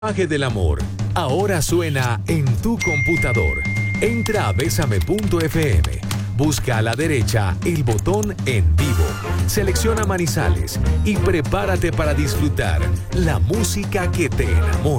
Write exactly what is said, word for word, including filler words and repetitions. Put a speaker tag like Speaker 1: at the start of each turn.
Speaker 1: Lenguaje del amor, ahora suena en tu computador. Entra a besame punto f m, busca a la derecha el botón en vivo, selecciona Manizales y prepárate para disfrutar la música que te enamora.